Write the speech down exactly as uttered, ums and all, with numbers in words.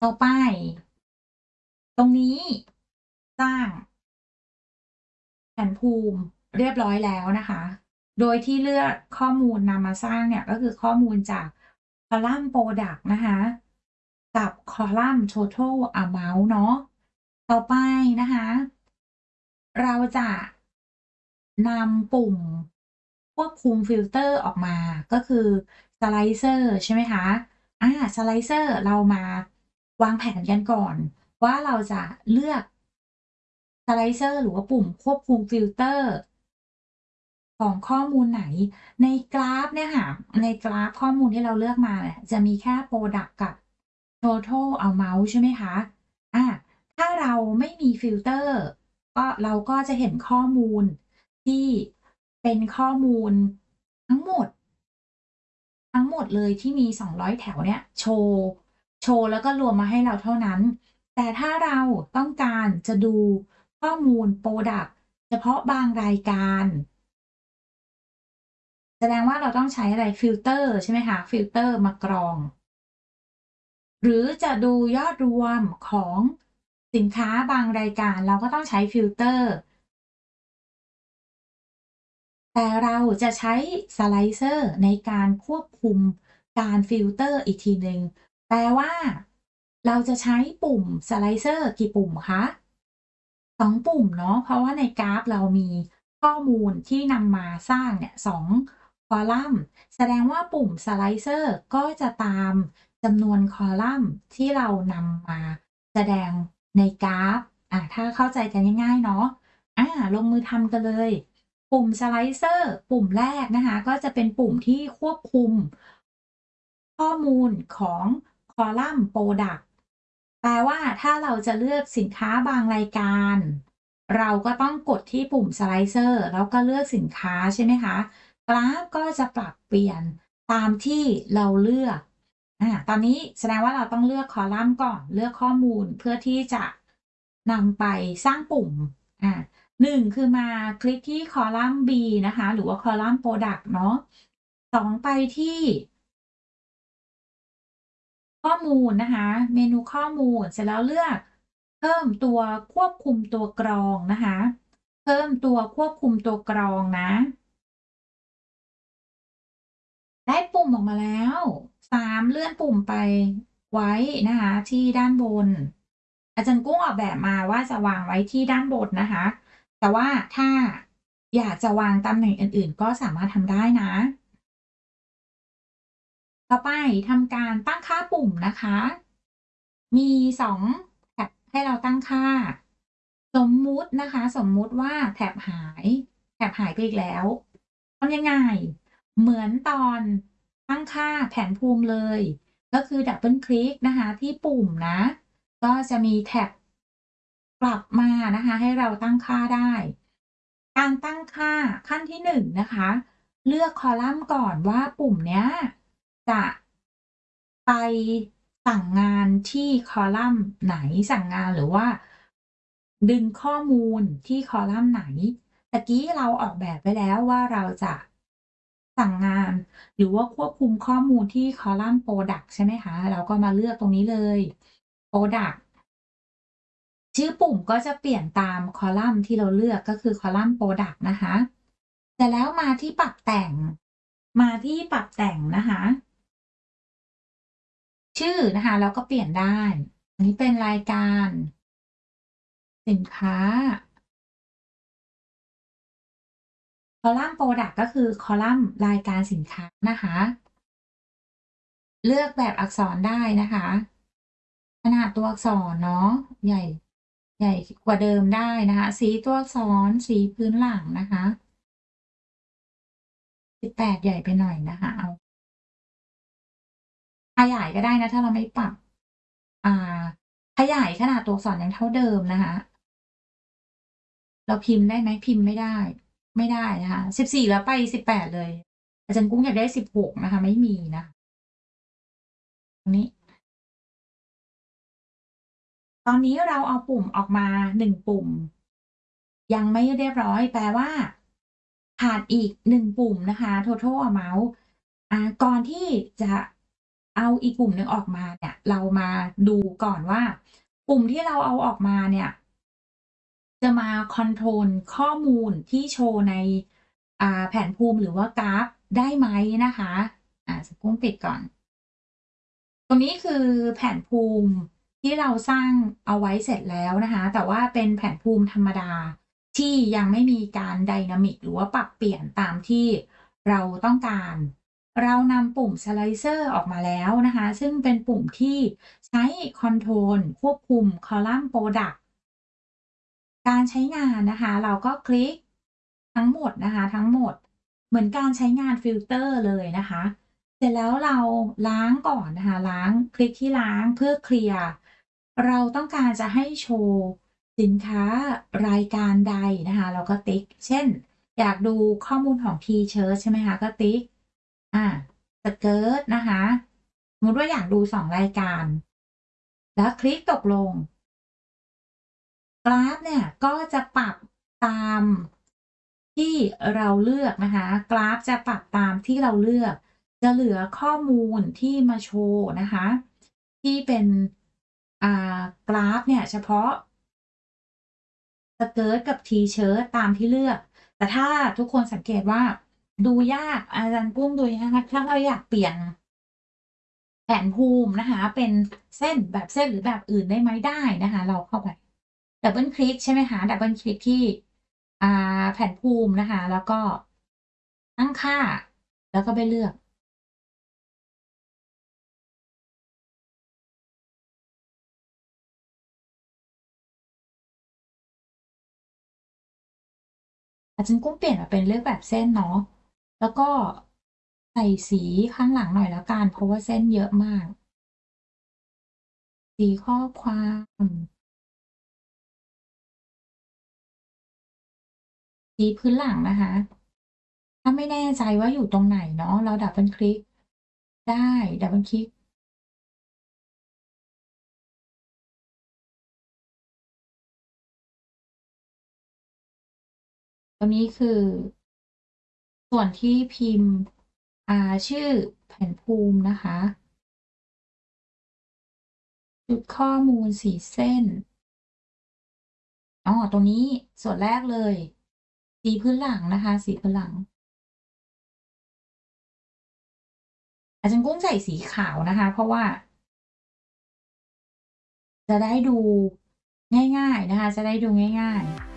ต่อไป ตรงนี้ สร้าง แผนภูมิเรียบร้อยแล้วนะคะ โดยที่เลือกข้อมูลนำมาสร้างเนี่ย ก็คือข้อมูลจากคอลัมน์ Product นะคะ กับคอลัมน์ Total Amount เนาะ ต่อไปนะคะ เราจะนำปุ่มควบคุมฟิลเตอร์ออกมา ก็คือสไลเซอร์ใช่ไหมคะ อา สไลเซอร์เรามาวางแผนกันก่อนว่าเราจะเลือก สไลเซอร์ หรือว่าปุ่มควบคุมฟิลเตอร์ ของข้อมูลไหน ในกราฟเนี่ยค่ะ ในกราฟข้อมูลที่เราเลือกมาเนี่ย จะมีแค่ Product กับ Total Amount ใช่ไหมคะ อา ถ้าเราไม่มีฟิลเตอร์ ก็ เราก็จะเห็นข้อมูลที่เป็นข้อมูลทั้งหมด ทั้งหมดเลยที่มี สองร้อย แถวเนี่ย โชว์ โชว์แล้วก็รวมมาให้เราเท่านั้น แต่ถ้าเราต้องการจะดูข้อมูล Product เฉพาะบางรายการ แสดงว่าเราต้องใช้อะไร ฟิลเตอร์ ใช่ไหมคะ ฟิลเตอร์มากรอง หรือจะดูยอดรวมของสินค้าบางรายการ เราก็ต้องใช้ฟิลเตอร์ แต่เราจะใช้สไลเซอร์ในการควบคุมการฟิลเตอร์อีกทีหนึ่ง แปลว่า เราจะใช้ปุ่มสไลเซอร์กี่ปุ่มคะ สอง ปุ่มเนาะ เพราะว่าในกราฟเรามีข้อมูลที่นำมาสร้างเนี่ย สอง คอลัมน์ แสดงว่าปุ่มสไลเซอร์ก็จะตามจำนวนคอลัมน์ที่เรานำมาแสดงในกราฟ อา ถ้าเข้าใจกันง่าย ๆ เนาะ อา ลงมือทำกันเลย ปุ่มสไลเซอร์ปุ่มแรกนะคะ ก็จะเป็นปุ่มที่ควบคุม ข้อมูลของคอลัมน์ Product แปลว่า ถ้าเราจะเลือกสินค้าบางรายการ เราก็ต้องกดที่ปุ่มสไลเซอร์ แล้วก็เลือกสินค้า ใช่ไหมคะ กราฟก็จะปรับเปลี่ยนตามที่เราเลือก อา ตอนนี้แสดงว่าเราต้องเลือกคอลัมน์ก่อน เลือกข้อมูลเพื่อที่จะนำไปสร้างปุ่ม อา หนึ่ง คือมาคลิกที่คอลัมน์ B นะคะ หรือว่าคอลัมน์ Product เนาะ สอง ไปที่ ข้อมูลนะคะ เมนูข้อมูล เสร็จแล้วเลือกเพิ่มตัวควบคุมตัวกรองนะคะ เพิ่มตัวควบคุมตัวกรองนะ ได้ปุ่มออกมาแล้ว สาม เลื่อนปุ่มไปไว้นะคะที่ด้านบน อาจารย์กุ้งออกแบบมาว่าจะวางไว้ที่ด้านบนนะคะ แต่ว่าถ้าอยากจะวางตำแหน่งอื่น ๆ ก็สามารถทำได้นะ ต่อไปทำการตั้งค่าปุ่มนะคะ มี สอง แท็บให้เราตั้งค่า สมมุตินะคะ สมมุติว่าแท็บหาย แท็บหายไปอีกแล้ว ทำยังไง เหมือนตอนตั้งค่าแผนภูมิเลย ก็คือดับเบิลคลิกนะคะที่ปุ่มนะ ก็จะมีแท็บ กลับมานะคะให้เราตั้งค่าได้ การตั้งค่าขั้นที่ หนึ่ง นะคะ เลือกคอลัมน์ก่อนว่าปุ่มเนี้ยจะ ไปสั่งงานที่คอลัมน์ไหน สั่งงานหรือว่า ดึงข้อมูลที่คอลัมน์ไหน ตะกี้เราออกแบบไว้แล้วว่าเราจะสั่งงาน หรือว่าควบคุมข้อมูลที่คอลัมน์ Product ใช่ไหมคะ เราก็มาเลือกตรงนี้เลย Product ชื่อปุ่มก็จะเปลี่ยนตามคอลัมน์ที่เราเลือก ก็คือคอลัมน์ Product นะคะ เสร็จแล้วมาที่ปรับแต่ง มาที่ปรับแต่งนะคะ ชื่อนะคะ เราก็เปลี่ยนได้ อันนี้เป็นรายการ สินค้า คอลัมน์ Product ก็คือคอลัมน์รายการสินค้านะคะ เลือกแบบอักษรได้นะคะ ขนาดตัวอักษรเนาะ ใหญ่ ใหญ่กว่าเดิมได้นะคะ สีตัวอักษร สีพื้นหลังนะคะ สิบแปด ใหญ่ไปหน่อยนะคะ เอา ขยายก็ได้นะ ถ้าเราไม่ปรับ อ่า ขยายขนาดตัวอักษรยังเท่าเดิมนะคะ เราพิมพ์ได้ไหม? พิมพ์ไม่ได้ ไม่ได้นะคะ สิบสี่ แล้วไป สิบแปด เลย อาจารย์กุ้งอยากได้ สิบหก นะคะ ไม่มีนะ ตรงนี้ ตอนนี้เราเอาปุ่มออกมา หนึ่ง ปุ่ม ยังไม่เรียบร้อย แปลว่า ขาดอีก หนึ่ง ปุ่มนะคะ Total Amount อ่า ก่อนที่จะเอาอีกปุ่มหนึ่งออกมาเนี่ย เรามาดูก่อนว่า ปุ่มที่เราเอาออกมาเนี่ย จะมาคอนโทรลข้อมูลที่โชว์ใน อ่า แผนภูมิหรือว่ากราฟได้ไหมนะคะ อ่า สักครู่ปิดก่อน ตรงนี้คือแผนภูมิที่เราสร้างเอาไว้เสร็จแล้วนะคะ แต่ว่าเป็นแผนภูมิธรรมดา ที่ยังไม่มีการไดนามิกหรือว่าปรับเปลี่ยนตามที่เราต้องการ เรานำปุ่มสไลเซอร์ออกมาแล้วนะคะ ซึ่งเป็นปุ่มที่ใช้คอนโทรลควบคุมคอลัมน์ Product การใช้งานนะคะ เราก็คลิกทั้งหมดนะคะ ทั้งหมด เหมือนการใช้งานฟิลเตอร์เลยนะคะ เสร็จแล้วเราล้างก่อนนะคะ ล้าง คลิกที่ล้างเพื่อเคลียร์ เราต้องการจะให้โชว์สินค้ารายการใดนะคะ เราก็ติ๊ก เช่น อยากดูข้อมูลของ T-shirt ใช่ไหมคะ ก็ติ๊ก อา สเกิร์ตนะคะ สมมุติว่าอยากดู สอง รายการ แล้วคลิกตกลง กราฟเนี่ยก็จะปรับตามที่เราเลือกนะคะ กราฟจะปรับตามที่เราเลือก จะเหลือข้อมูลที่มาโชว์นะคะ ที่เป็น อ่า กราฟเนี่ยเฉพาะ สเกิร์ตกับ T-shirt ตามที่เลือก แต่ถ้าทุกคนสังเกตว่า ดูยาก อาจารย์กุ้งดูยาก ถ้าเราอยากเปลี่ยน แผนภูมินะคะ เป็นเส้น แบบเส้นหรือแบบอื่นได้ไหม? ได้นะคะ เราเข้าไป ดับเบิลคลิกใช่ไหมคะ ดับเบิลคลิกที่ อ่า แผนภูมินะคะ แล้วก็ตั้งค่า แล้วก็ไปเลือก อาจารย์กุ้งเปลี่ยนมาเป็นเลือกแบบเส้นเนาะ แล้วก็ใส่สีข้างหลังหน่อยแล้วกัน เพราะว่าเส้นเยอะมาก สีข้อความ สีพื้นหลังนะคะ ถ้าไม่แน่ใจว่าอยู่ตรงไหนเนาะ เราดับเบิลคลิก ได้ ดับเบิลคลิก ตรงนี้คือ ส่วนที่พิมพ์ อ่า ชื่อแผนภูมินะคะ ชุดข้อมูลสีเส้น อ๋อ ตรงนี้ส่วนแรกเลย สีพื้นหลังนะคะ สีพื้นหลัง อาจารย์กุ้งใส่สีขาวนะคะ เพราะว่า จะได้ดูง่าย ๆ นะคะ จะได้ดูง่าย ๆ